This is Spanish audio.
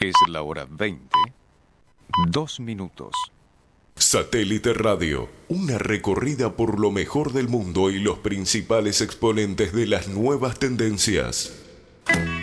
Es la hora 20, 2 minutos. Satélite Radio, una recorrida por lo mejor del mundo y los principales exponentes de las nuevas tendencias.